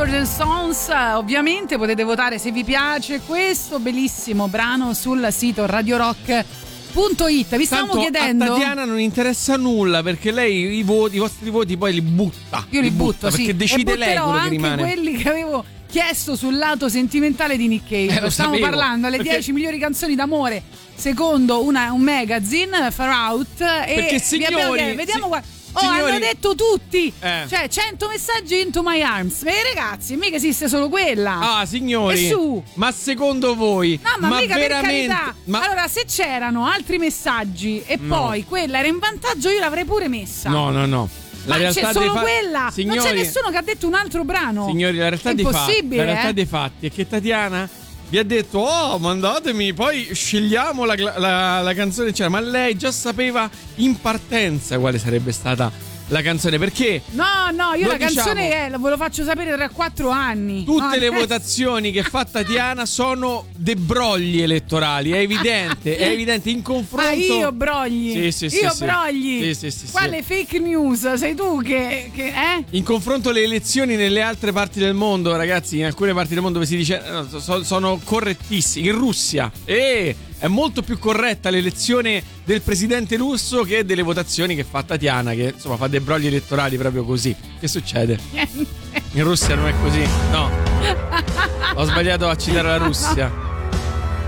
Northern Stones. Ovviamente potete votare se vi piace questo bellissimo brano sul sito radiorock.it. Vi stavamo chiedendo. A Tatiana non interessa nulla perché lei i vostri voti poi li butta. Io li butto, perché decide lei quello che rimane. Anche quelli che avevo chiesto sul lato sentimentale di Nick Cave. Stiamo parlando alle 10 migliori canzoni d'amore secondo un magazine, Far Out. Perché signori, vediamo qua. signori, hanno detto tutti, cioè 100 messaggi into my arms. Ma ragazzi, mica esiste solo quella. Ah, signori, e su. ma secondo voi? No, ma mica veramente? Per carità. Allora, se c'erano altri messaggi e poi quella era in vantaggio, io l'avrei pure messa. No. La realtà c'è solo dei quella. Signori, non c'è nessuno che ha detto un altro brano. Signori, la realtà dei fatti è che Tatiana vi ha detto: mandatemi, poi scegliamo la canzone, ma lei già sapeva in partenza quale sarebbe stata la canzone, perché no, io la canzone ve lo faccio sapere tra 4 anni. Tutte le votazioni che fa Tatiana sono dei brogli elettorali, è evidente in confronto. Io brogli? Sì, io brogli? Sì. Quale fake news? Sei tu che In confronto alle elezioni nelle altre parti del mondo, ragazzi, in alcune parti del mondo dove si dice sono correttissimi. In Russia è molto più corretta l'elezione del presidente russo che delle votazioni che fa Tatiana, che insomma fa dei brogli elettorali proprio così. Che succede? In Russia non è così, no. Ho sbagliato a citare la Russia.